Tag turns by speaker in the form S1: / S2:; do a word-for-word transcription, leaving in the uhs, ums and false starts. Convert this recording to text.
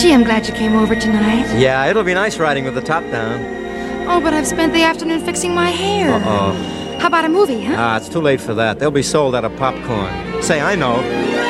S1: Gee, I'm glad you came over tonight.
S2: Yeah, it'll be nice riding with the top down.
S1: Oh, but I've spent the afternoon fixing my hair.
S2: Uh-oh.
S1: How about a movie, huh?
S2: Ah, it's too late for that. They'll be sold out of popcorn. Say, I know.